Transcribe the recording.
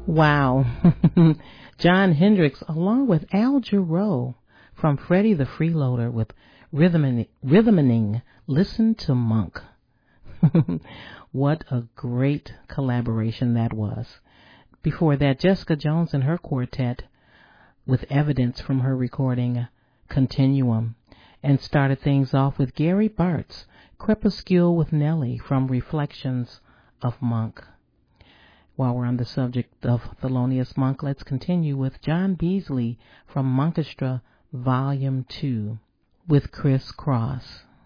Wow. John Hendricks along with Al Jarreau from Freddie the Freeloader with Rhythming Listen to Monk. What a great collaboration that was. Before that, Jessica Jones and her quartet with Evidence from her recording Continuum, and started things off with Gary Bart's Crepuscule with Nellie from Reflections of Monk. While we're on the subject of Thelonious Monk, let's continue with John Beasley from Monkestra Volume 2 with Criss Cross.